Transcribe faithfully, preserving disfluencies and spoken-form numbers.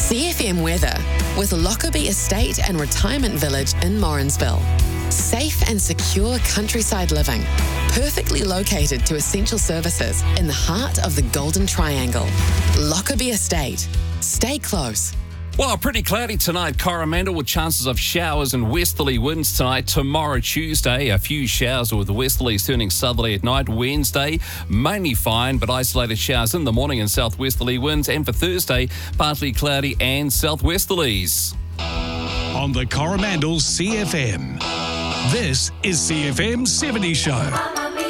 C F M weather with Lockerbie Estate and Retirement Village in Morrinsville. Safe and secure countryside living, perfectly located to essential services in the heart of the Golden Triangle. Lockerbie Estate. Stay close. Well, pretty cloudy tonight, Coromandel, with chances of showers and westerly winds tonight. Tomorrow, Tuesday, a few showers with westerlies turning southerly at night. Wednesday, mainly fine, but isolated showers in the morning and southwesterly winds. And for Thursday, partly cloudy and southwesterlies. On the Coromandel C F M, this is C F M seventy Show.